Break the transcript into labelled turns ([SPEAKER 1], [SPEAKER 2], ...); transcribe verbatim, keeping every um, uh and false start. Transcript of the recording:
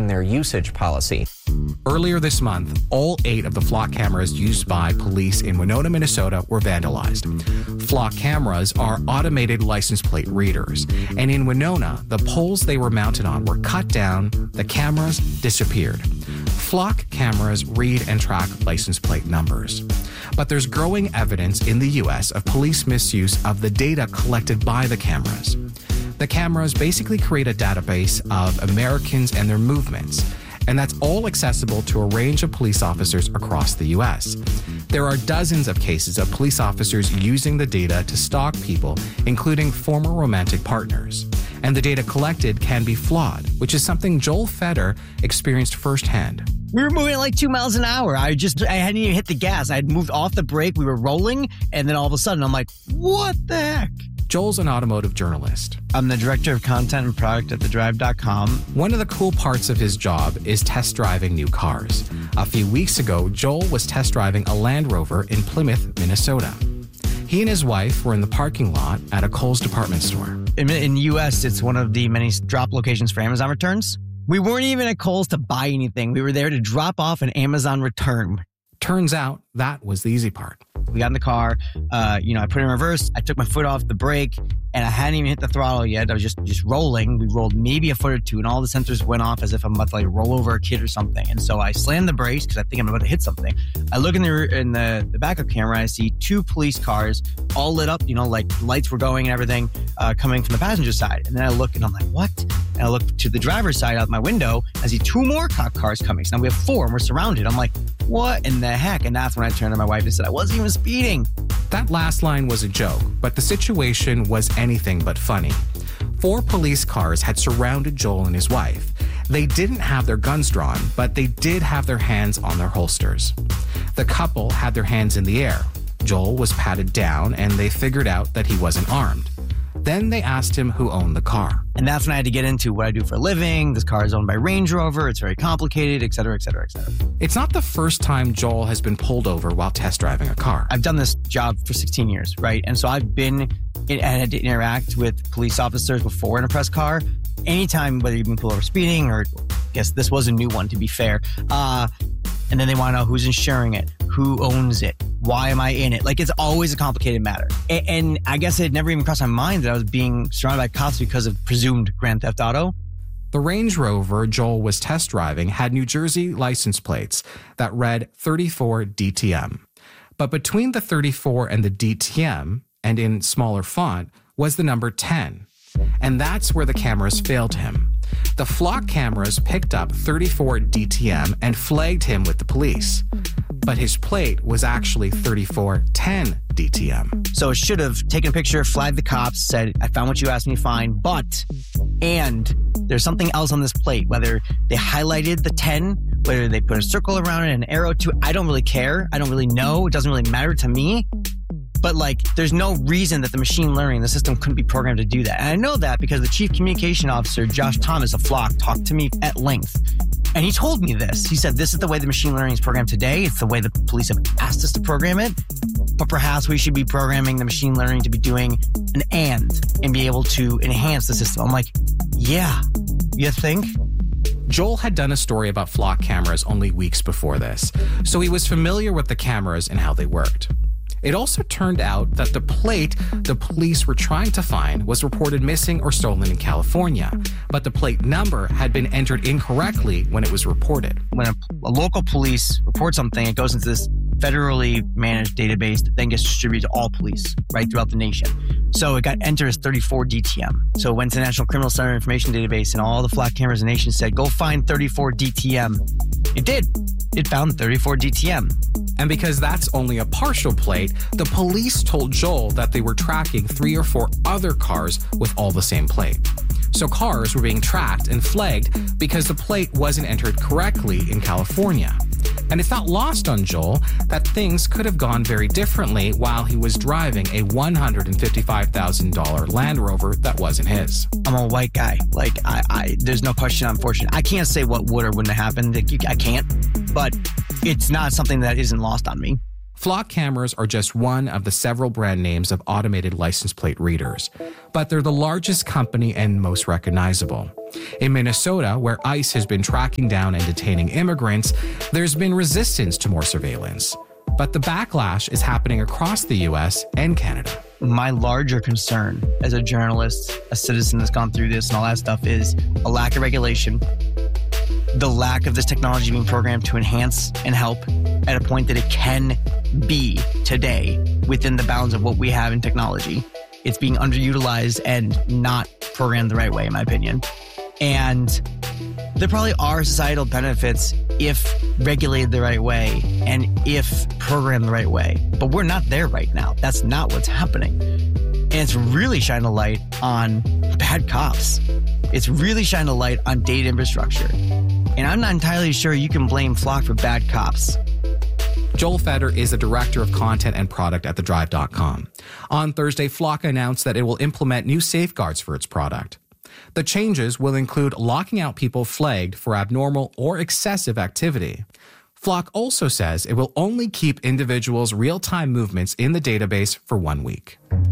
[SPEAKER 1] in their usage policy.
[SPEAKER 2] Earlier this month, all eight of the Flock cameras used by police in Winona, Minnesota were vandalized. Flock cameras are automated license plate readers, and in Winona, the poles they were mounted on were cut down, the cameras disappeared. Flock cameras read and track license plate numbers. But there's growing evidence in the U S of police misuse of the data collected by the cameras. The cameras basically create a database of Americans and their movements, and that's all accessible to a range of police officers across the U S. There are dozens of cases of police officers using the data to stalk people, including former romantic partners. And the data collected can be flawed, which is something Joel Feder experienced firsthand.
[SPEAKER 3] We were moving at like two miles an hour. I just, I hadn't even hit the gas. I had moved off the brake. We were rolling. And then all of a sudden, I'm like, what the heck?
[SPEAKER 2] Joel's an automotive journalist.
[SPEAKER 3] I'm the director of content and product at the drive dot com.
[SPEAKER 2] One of the cool parts of his job is test driving new cars. A few weeks ago, Joel was test driving a Land Rover in Plymouth, Minnesota. He and his wife were in the parking lot at a Kohl's department store.
[SPEAKER 3] In, in the U S, it's one of the many drop locations for Amazon returns. We weren't even at Kohl's to buy anything. We were there to drop off an Amazon return.
[SPEAKER 2] Turns out that was the easy part.
[SPEAKER 3] We got in the car, uh, you know, I put it in reverse. I took my foot off the brake and I hadn't even hit the throttle yet. I was just, just rolling. We rolled maybe a foot or two and all the sensors went off as if I'm about to like roll over a kid or something. And so I slammed the brakes because I think I'm about to hit something. I look in the in the, the backup camera. I see two police cars all lit up, you know, like lights were going and everything uh, coming from the passenger side. And then I look and I'm like, what? And I look to the driver's side out my window. I see two more cop cars coming. So now we have four and we're surrounded. I'm like, what in the heck? And that's when I turned to my wife and said, I wasn't even speeding.
[SPEAKER 2] That last line was a joke, but the situation was anything but funny. Four police cars had surrounded Joel and his wife. They didn't have their guns drawn, but they did have their hands on their holsters. The couple had their hands in the air. Joel was patted down, and they figured out that he wasn't armed. Then they asked him who owned the car.
[SPEAKER 3] And that's when I had to get into what I do for a living. This car is owned by Range Rover. It's very complicated, et cetera, et cetera, et cetera.
[SPEAKER 2] It's not the first time Joel has been pulled over while test driving a car.
[SPEAKER 3] I've done this job for sixteen years, right? And so I've been and had to interact with police officers before in a press car. Anytime, whether you've been pulled over speeding or, I guess this was a new one, to be fair. Uh, and then they want to know who's insuring it, who owns it, why am I in it? Like, it's always a complicated matter. And, and I guess it never even crossed my mind that I was being surrounded by cops because of presumed grand theft auto.
[SPEAKER 2] The Range Rover Joel was test driving had New Jersey license plates that read thirty-four D T M. But between the thirty-four and the D T M, and in smaller font, was the number ten. And that's where the cameras failed him. The Flock cameras picked up thirty-four D T M and flagged him with the police. But his plate was actually thirty-four ten D T M.
[SPEAKER 3] So it should have taken a picture, flagged the cops, said, I found what you asked me to find, but, and there's something else on this plate, whether they highlighted the ten, whether they put a circle around it, an arrow to it, I don't really care. I don't really know. It doesn't really matter to me. But like, there's no reason that the machine learning, the system couldn't be programmed to do that. And I know that because the chief communication officer, Josh Thomas of Flock, talked to me at length. And he told me this. He said, this is the way the machine learning is programmed today. It's the way the police have asked us to program it. But perhaps we should be programming the machine learning to be doing an and and be able to enhance the system. I'm like, yeah, you think?
[SPEAKER 2] Joel had done a story about Flock cameras only weeks before this, so he was familiar with the cameras and how they worked. It also turned out that the plate the police were trying to find was reported missing or stolen in California, but the plate number had been entered incorrectly when it was reported.
[SPEAKER 3] When a, a local police reports something, it goes into this federally managed database that then gets distributed to all police right throughout the nation. So it got entered as thirty-four D T M. So it went to the National Criminal Center Information Database and all the Flock cameras in the nation said, go find thirty-four D T M. It did. It found thirty-four D T M.
[SPEAKER 2] And because that's only a partial plate, the police told Joel that they were tracking three or four other cars with all the same plate. So cars were being tracked and flagged because the plate wasn't entered correctly in California. And it's not lost on Joel that things could have gone very differently while he was driving a one hundred fifty-five thousand dollars Land Rover that wasn't his.
[SPEAKER 3] I'm a white guy. Like, I, I, there's no question I'm fortunate. I can't say what would or wouldn't have happened. I can't. But it's not something that isn't lost on me.
[SPEAKER 2] Flock cameras are just one of the several brand names of automated license plate readers, but they're the largest company and most recognizable. In Minnesota, where ICE has been tracking down and detaining immigrants, there's been resistance to more surveillance. But the backlash is happening across the U S and Canada.
[SPEAKER 3] My larger concern as a journalist, a citizen that's gone through this and all that stuff is a lack of regulation, the lack of this technology being programmed to enhance and help at a point that it can be today within the bounds of what we have in technology. It's being underutilized and not programmed the right way, in my opinion. And there probably are societal benefits if regulated the right way and if programmed the right way. But we're not there right now. That's not what's happening. And it's really shining a light on bad cops. It's really shining a light on data infrastructure. And I'm not entirely sure you can blame Flock for bad cops.
[SPEAKER 2] Joel Feder is the director of content and product at the drive dot com. On Thursday, Flock announced that it will implement new safeguards for its product. The changes will include locking out people flagged for abnormal or excessive activity. Flock also says it will only keep individuals' real-time movements in the database for one week.